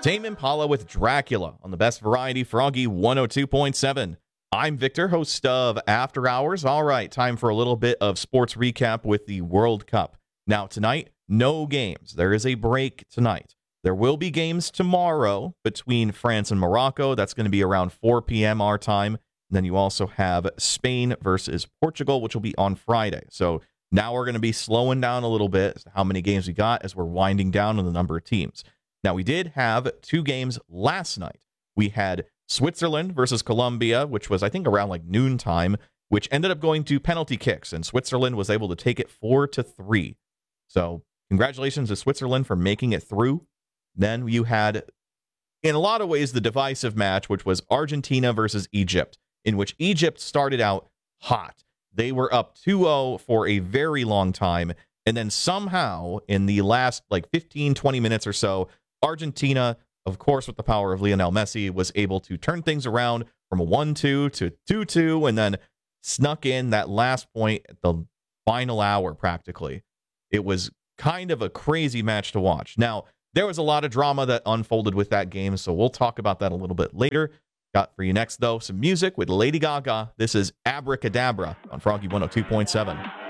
Tame Impala with Dracula on the best variety, Froggy 102.7. I'm Victor, host of After Hours. All right, time for a little bit of sports recap with the World Cup. Now, tonight, no games. There is a break tonight. There will be games tomorrow between France and Morocco. That's going to be around 4 p.m. our time. And then you also have Spain versus Portugal, which will be on Friday. So now we're going to be slowing down a little bit as to how many games we got as we're winding down on the number of teams. Now, we did have 2 games last night. We had Switzerland versus Colombia, which was, I think, around like noontime, which ended up going to penalty kicks, and Switzerland was able to take it 4-3. So congratulations to Switzerland for making it through. Then you had, in a lot of ways, the divisive match, which was Argentina versus Egypt, in which Egypt started out hot. They were up 2-0 for a very long time, and then somehow, in the last like 15, 20 minutes or so, Argentina, of course, with the power of Lionel Messi, was able to turn things around from a 1-2 to 2-2, and then snuck in that last point at the final hour, practically. It was kind of a crazy match to watch. Now, there was a lot of drama that unfolded with that game, so we'll talk about that a little bit later. Got for you next, though, some music with Lady Gaga. This is Abracadabra on Froggy 102.7.